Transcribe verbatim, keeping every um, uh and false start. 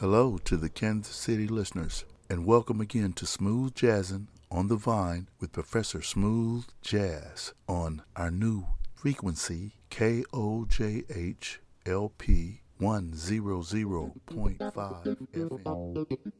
Hello to the Kansas City listeners, and welcome again to Smooth Jazzin' on the Vine with Professor Smooth Jazz on our new frequency, K O J H L P one hundred point five F M.